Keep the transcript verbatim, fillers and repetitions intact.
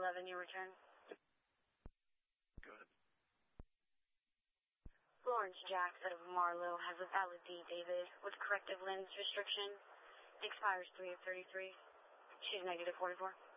eleven, your return. Go ahead. Lawrence Jacks out of Marlow has a valid D, David, with corrective lens restriction. Expires three of thirty-three. She's negative forty-four.